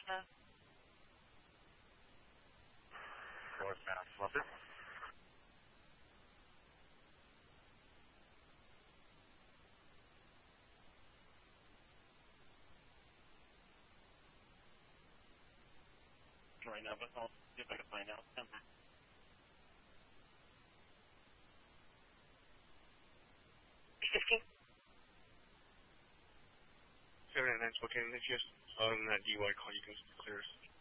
Cessna. Northbound Flutter. Right now, but I'll see if I can find out. Denver. 15. 789 spoken, just on that DUI call, you can clear us.